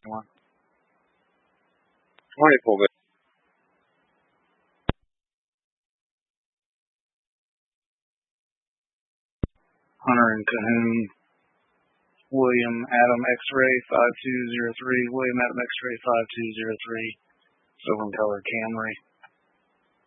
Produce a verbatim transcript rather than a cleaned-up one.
one. twenty full bit. Hunter and Cahoon. William Adam X-Ray five two zero three. William Adam X-Ray five two zero three. Silver and Color Camry.